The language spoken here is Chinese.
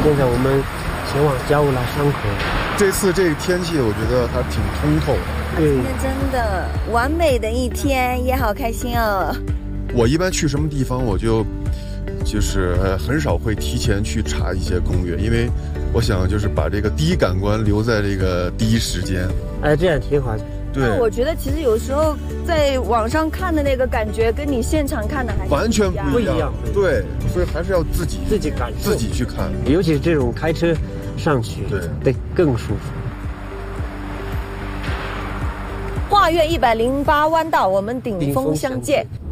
现在我们前往加乌拉山河。 这次这个天气，我觉得还挺通透的。 今天真的完美的一天，也好开心哦。 我一般去什么地方，我就是很少会提前去查一些攻略，因为我想就是把这个第一感官留在这个第一时间。 哎，这样挺好。 对， 我觉得其实有时候在网上看的那个感觉，跟你现场看的还是完全不一样。对，所以还是要自己感受， 自己去看， 尤其是这种开车上去，对，更舒服。 画院108弯道，我们顶峰相见。